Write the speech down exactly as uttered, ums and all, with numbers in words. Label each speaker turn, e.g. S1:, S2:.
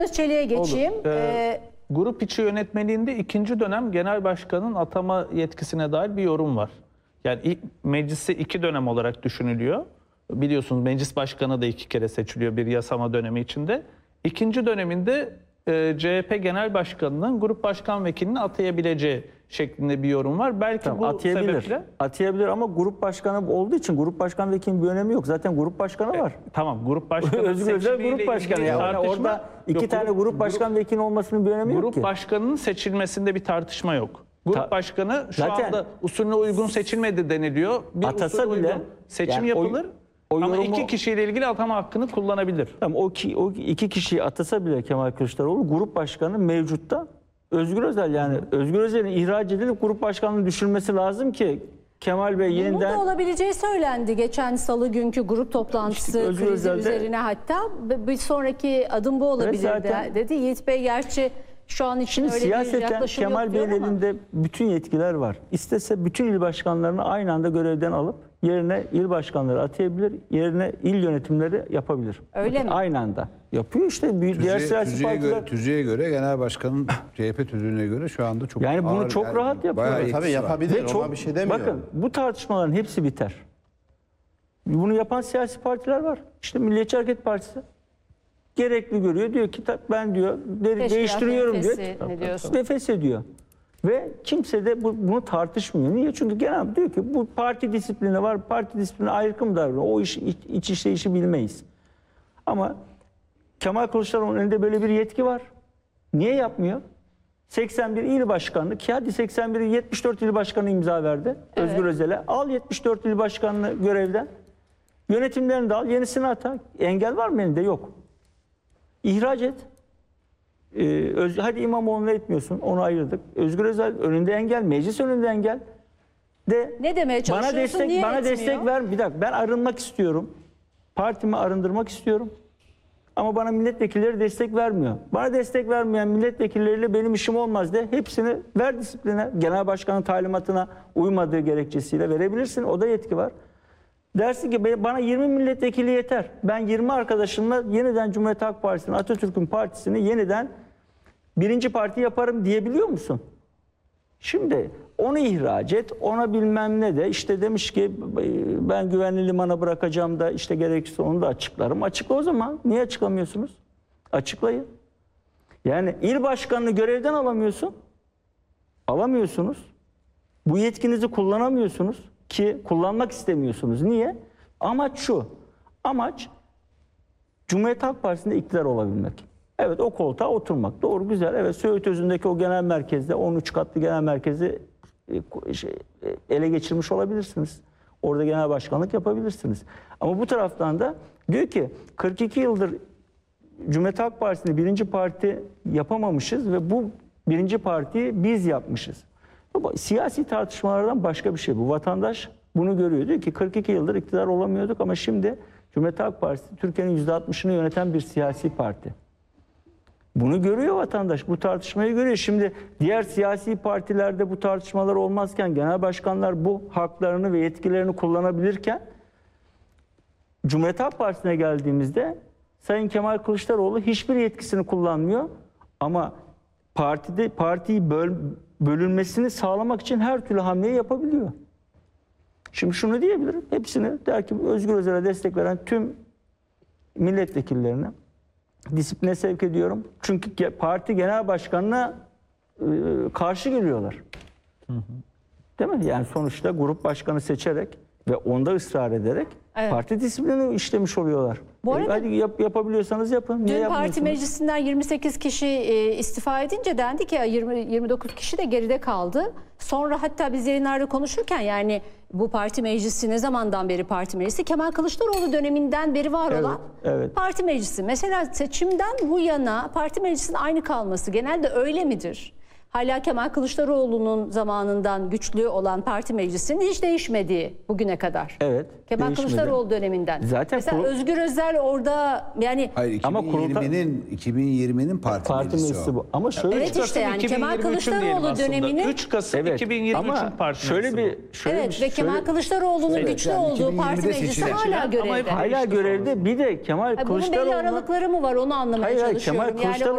S1: Özçelik'e geçeyim.
S2: Ee,
S1: Ee,
S2: grup içi yönetmeliğinde ikinci dönem genel başkanın atama yetkisine dair bir yorum var. Yani ilk, meclisi iki dönem olarak düşünülüyor. Biliyorsunuz meclis başkanı da iki kere seçiliyor bir yasama dönemi içinde. İkinci döneminde e, C H P genel başkanının grup başkan vekilini atayabileceği şeklinde bir yorum var. Belki
S3: Tamam,
S2: bu
S3: atayabilir.
S2: sebeple...
S3: Atayabilir ama grup başkanı olduğu için grup başkan vekilinin bir önemi yok. Zaten grup başkanı var.
S2: Tamam, grup başkanı
S3: Özgür Özel grup başkanı. Yani orada iki
S2: yok,
S3: tane grup, grup başkan vekili olmasının bir önemi
S2: grup
S3: yok ki.
S2: Grup başkanının seçilmesinde bir tartışma yok. Grup
S3: Ta
S2: başkanı şu
S3: zaten,
S2: anda usulüne uygun seçilmedi deniliyor. Bir
S3: atasa
S2: usulüne
S3: bile
S2: uygun seçim
S3: yani
S2: yapılır.
S3: O, o
S2: ama
S3: yorumu,
S2: iki kişiyle ilgili atama hakkını kullanabilir.
S3: Tamam, o, ki, o iki kişiyi atasa bile Kemal Kılıçdaroğlu grup başkanı mevcutta Özgür Özel, yani Hı. Özgür Özel'in ihraç edilip grup başkanlığını düşürmesi lazım ki Kemal Bey yeniden...
S1: Bunun da olabileceği söylendi geçen salı günkü grup toplantısı
S3: İşte Özgür
S1: krizi
S3: Özel'de,
S1: üzerine, hatta bir sonraki adım bu olabilir
S3: zaten,
S1: dedi. Yiğit Bey gerçi şu an için
S3: şimdi
S1: öyle
S3: siyaseten
S1: bir yaklaşım
S3: Kemal
S1: yok
S3: Bey'in
S1: diyor ama.
S3: elinde bütün yetkiler var. İstese bütün il başkanlarını aynı anda görevden alıp yerine il başkanları atayabilir, yerine il yönetimleri yapabilir.
S1: Öyle
S3: Bakın,
S1: mi?
S3: aynı anda yapıyor işte. Bir,
S4: Tüzüğe,
S3: diğer siyasi
S4: tüzüğe
S3: partiler...
S4: göre, tüzüğe göre genel başkanın C H P tüzüğüne göre şu anda çok
S3: Yani bunu
S4: ağır,
S3: çok
S4: yani
S3: rahat yapıyor.
S4: bayağı
S3: Tabii
S4: etkisi var.
S5: yapabilir.
S3: Ve
S5: Ona
S3: çok,
S5: bir şey demiyor.
S3: bakın bu tartışmaların hepsi biter. Bunu yapan siyasi partiler var. İşte Milliyetçi Hareket Partisi gerekli görüyor. Diyor ki ben diyor de, değiştiriyorum diyor.
S1: Ne diyorsun?
S3: Nefes ediyor. Ve kimse de bu, bunu tartışmıyor. Niye? Çünkü genel diyor ki bu parti disiplini var. Parti disiplini ayrıkım davranıyor. O iş, iç, iç işleyişi bilmeyiz. Ama Kemal Kılıçdaroğlu'nun elinde böyle bir yetki var. Niye yapmıyor? seksen bir il başkanlığı, ki hadi seksen biri yetmiş dört il başkanı imza verdi. Evet. Özgür Özel'e. Al yetmiş dört il başkanlığı görevden. Yönetimlerini de al, yenisini ata. Engel var mı elinde? Yok. İhraç et. Ee, öz, hadi İmamoğlu'na etmiyorsun, onu ayırdık. Özgür Özel önünde engel, meclis önünde engel. De,
S1: ne demeye çalışıyorsun?
S3: Bana destek,
S1: Niye
S3: bana
S1: etmiyor?
S3: destek ver. Bir dakika, ben arınmak istiyorum. Partimi arındırmak istiyorum. Ama bana milletvekilleri destek vermiyor. Bana destek vermeyen milletvekilleriyle benim işim olmaz de. Hepsini ver disipline. Genel başkanın talimatına uymadığı gerekçesiyle verebilirsin. O da yetki var. Dersin ki bana yirmi milletvekili yeter. Ben yirmi arkadaşımla yeniden Cumhuriyet Halk Partisi'nin, Atatürk'ün partisini yeniden birinci parti yaparım diyebiliyor musun? Şimdi onu ihraç et, ona bilmem ne de işte demiş ki ben güvenli limana bırakacağım da işte gerekirse onu da açıklarım. Açıkla o zaman. Niye açıklamıyorsunuz? Açıklayın. Yani il başkanını görevden alamıyorsun. Alamıyorsunuz. Bu yetkinizi kullanamıyorsunuz ki kullanmak istemiyorsunuz. Niye? Amaç şu. Amaç Cumhuriyet Halk Partisi'nde iktidar olabilmek. Evet, o koltuğa oturmak. Doğru, güzel. Evet, Söğüt Özü'ndeki o genel merkezde, on üç katlı genel merkezi ele geçirmiş olabilirsiniz. Orada genel başkanlık yapabilirsiniz. Ama bu taraftan da diyor ki kırk iki yıldır Cumhuriyet Halk Partisi'ni birinci parti yapamamışız ve bu birinci partiyi biz yapmışız. Ama siyasi tartışmalardan başka bir şey bu. Vatandaş bunu görüyor. Diyor ki kırk iki yıldır iktidar olamıyorduk ama şimdi Cumhuriyet Halk Partisi Türkiye'nin yüzde altmışını yöneten bir siyasi parti. Bunu görüyor vatandaş. Bu tartışmayı görüyor. Şimdi diğer siyasi partilerde bu tartışmalar olmazken, genel başkanlar bu haklarını ve yetkilerini kullanabilirken, Cumhuriyet Halk Partisi'ne geldiğimizde Sayın Kemal Kılıçdaroğlu hiçbir yetkisini kullanmıyor. Ama partide partiyi böl, bölünmesini sağlamak için her türlü hamleyi yapabiliyor. Şimdi şunu diyebilirim. Hepsini der ki Özgür Özel'e destek veren tüm milletvekillerine disipline sevk ediyorum. Çünkü parti genel başkanına e, karşı geliyorlar. Hı hı. Değil mi? Yani sonuçta grup başkanı seçerek ve onda ısrar ederek evet, parti disiplini işlemiş oluyorlar. Bu arada, e, hadi yap, yapabiliyorsanız yapın.
S1: Dün parti meclisinden yirmi sekiz kişi e, istifa edince dendi ki yirmi yirmi dokuz kişi de geride kaldı. Sonra hatta biz yayınlarda konuşurken, yani bu parti meclisi ne zamandan beri parti meclisi? Kemal Kılıçdaroğlu döneminden beri var
S3: evet,
S1: olan
S3: evet. parti
S1: meclisi. Mesela seçimden bu yana parti meclisinin aynı kalması genelde öyle midir? Hala Kemal Kılıçdaroğlu'nun zamanından güçlü olan parti meclisinin hiç değişmediği bugüne kadar.
S3: Evet.
S1: Kemal
S3: değişmedi.
S1: Kılıçdaroğlu döneminden.
S3: Zaten
S1: mesela
S3: kurul...
S1: Özgür Özel orada, yani
S4: hayır, iki bin yirminin iki bin yirminin parti,
S3: parti
S4: meclisi,
S3: meclisi
S4: o.
S3: bu. Ama şöyle
S1: evet işte yani Kemal Kılıçdaroğlu döneminin
S2: üç Kasım
S3: evet,
S2: iki bin yirmi üçün parti
S3: şöyle bir şöyle
S1: evet
S3: bir,
S1: ve Kemal
S3: şöyle,
S1: Kılıçdaroğlu'nun
S4: evet,
S1: güçlü
S4: yani
S1: olduğu parti meclisi hala görevde.
S3: Hala görevde. Bir de Kemal
S1: Bunun belli
S3: Kılıçdaroğlu
S1: aralıkları mı var, onu anlamaya
S3: hayır,
S1: çalışıyorum.
S3: Kemal Kılıçdaroğlu